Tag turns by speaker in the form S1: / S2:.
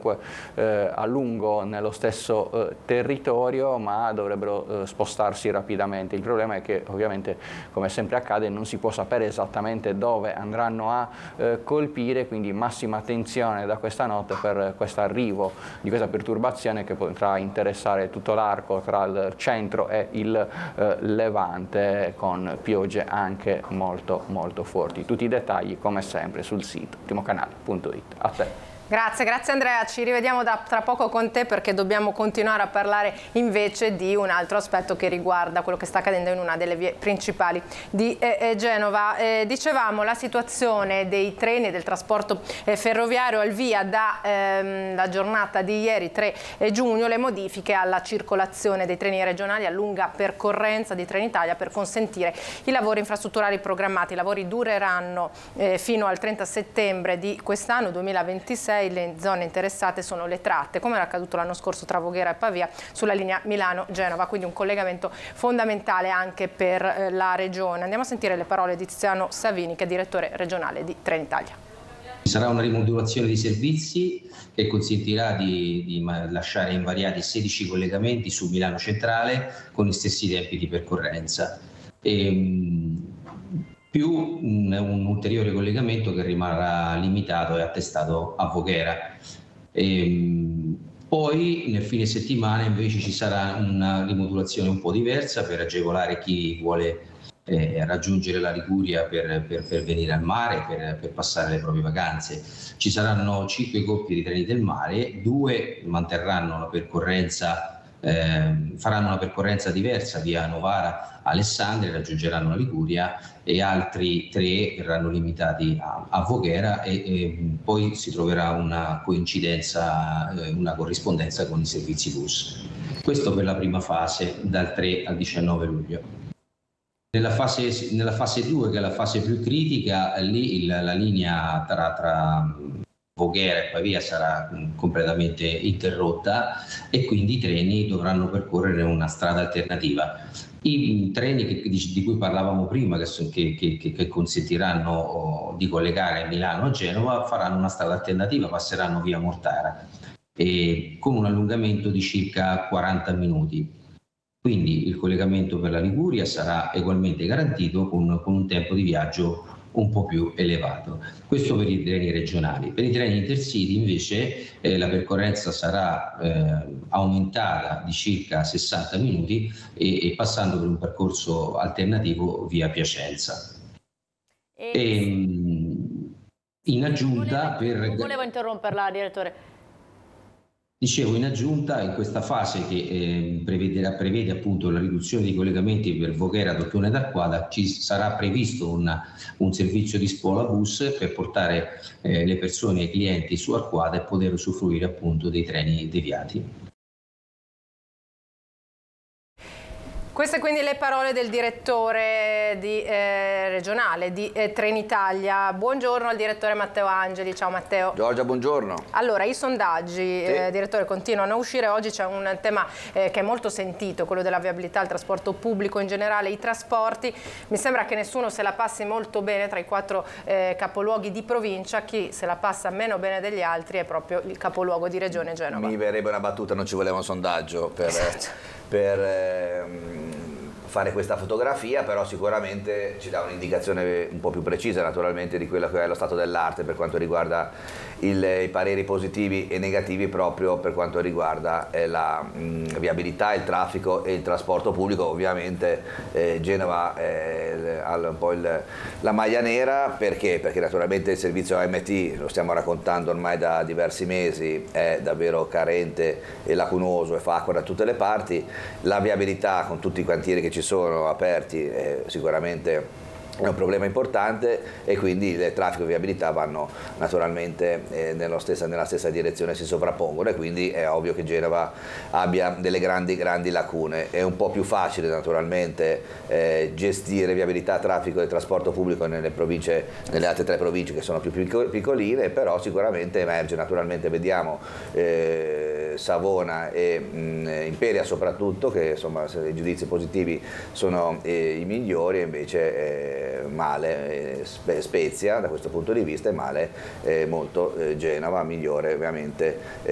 S1: comunque a lungo nello stesso territorio, ma dovrebbero spostarsi rapidamente. Il problema è che ovviamente, come sempre accade, non si può sapere esattamente dove andranno a colpire, quindi massima attenzione da questa notte per questo arrivo di questa perturbazione che potrà interessare tutto l'arco tra il centro e il levante, con piogge anche molto forti. Tutti i dettagli come sempre sul sito ultimocanale.it. A te.
S2: Grazie Andrea, ci rivediamo tra poco con te, perché dobbiamo continuare a parlare invece di un altro aspetto che riguarda quello che sta accadendo in una delle vie principali di Genova. Dicevamo, la situazione dei treni e del trasporto ferroviario al via da giornata di ieri 3 giugno, le modifiche alla circolazione dei treni regionali a lunga percorrenza di Trenitalia per consentire i lavori infrastrutturali programmati. I lavori dureranno fino al 30 settembre di quest'anno 2026. Le zone interessate sono le tratte, come era accaduto l'anno scorso tra Voghera e Pavia, sulla linea Milano-Genova, quindi un collegamento fondamentale anche per la regione. Andiamo a sentire le parole di Tiziano Savini, che è direttore regionale di Trenitalia.
S3: Ci sarà una rimodulazione di servizi che consentirà di lasciare invariati 16 collegamenti su Milano Centrale con gli stessi tempi di percorrenza. Più un ulteriore collegamento che rimarrà limitato e attestato a Voghera. Poi nel fine settimana invece ci sarà una rimodulazione un po' diversa per agevolare chi vuole raggiungere la Liguria per venire al mare, per passare le proprie vacanze. Ci saranno 5 coppie di treni del mare, 2 manterranno la percorrenza, faranno una percorrenza diversa via Novara Alessandria, raggiungeranno la Liguria, e altri 3 verranno limitati a Voghera e poi si troverà una coincidenza, una corrispondenza con i servizi bus. Questo per la prima fase, dal 3 al 19 luglio. Nella fase 2, che è la fase più critica, lì la linea tra Voghera e Pavia sarà completamente interrotta e quindi i treni dovranno percorrere una strada alternativa. I treni di cui parlavamo prima, che consentiranno di collegare Milano a Genova, faranno una strada alternativa, passeranno via Mortara con un allungamento di circa 40 minuti. Quindi il collegamento per la Liguria sarà ugualmente garantito con un tempo di viaggio un po' più elevato. Questo per i treni regionali. Per i treni intercity invece la percorrenza sarà aumentata di circa 60 minuti e passando per un percorso alternativo via Piacenza. In aggiunta,
S4: non volevo interromperla, direttore.
S3: Dicevo, in aggiunta, in questa fase che prevede appunto la riduzione dei collegamenti per Voghera, Dottorne d'Arquata, ci sarà previsto un servizio di spola bus per portare le persone e i clienti su Arquata e poter usufruire appunto dei treni deviati.
S2: Queste quindi le parole del direttore regionale di Trenitalia. Buongiorno al direttore Matteo Angeli. Ciao Matteo.
S5: Giorgia, buongiorno.
S2: Allora, i sondaggi, sì, direttore, continuano a uscire. Oggi c'è un tema che è molto sentito, quello della viabilità, il trasporto pubblico in generale, i trasporti. Mi sembra che nessuno se la passi molto bene tra i 4 capoluoghi di provincia. Chi se la passa meno bene degli altri è proprio il capoluogo di regione Genova.
S5: Mi verrebbe una battuta, non ci voleva un sondaggio per fare questa fotografia, però sicuramente ci dà un'indicazione un po' più precisa naturalmente di quello che è lo stato dell'arte per quanto riguarda i pareri positivi e negativi proprio per quanto riguarda la viabilità, il traffico e il trasporto pubblico. Ovviamente Genova ha un po' la maglia nera, perché naturalmente il servizio AMT, lo stiamo raccontando ormai da diversi mesi, è davvero carente e lacunoso e fa acqua da tutte le parti. La viabilità, con tutti i cantieri che ci sono aperti, sicuramente è un problema importante, e quindi il traffico e viabilità vanno naturalmente nella stessa direzione, si sovrappongono, e quindi è ovvio che Genova abbia delle grandi lacune. È un po' più facile naturalmente gestire viabilità, traffico e trasporto pubblico nelle altre 3 province che sono più piccoline, però sicuramente emerge, naturalmente vediamo Savona e Imperia soprattutto, che insomma i giudizi positivi sono i migliori, e invece male Spezia da questo punto di vista, e male molto Genova, migliore ovviamente